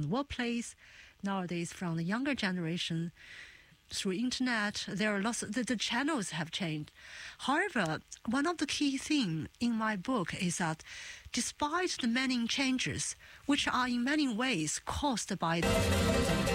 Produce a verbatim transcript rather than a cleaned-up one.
from the workplace, nowadays from the younger generation. Through internet, there are lots of, the, the channels have changed. However, one of the key themes in my book is that despite the many changes, which are in many ways caused by